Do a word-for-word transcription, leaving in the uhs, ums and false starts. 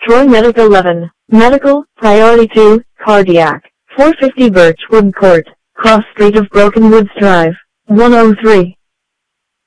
Troy Medical eleven. Medical, Priority two, Cardiac. four fifty Birchwood Court, Cross Street of Broken Woods Drive. one oh three.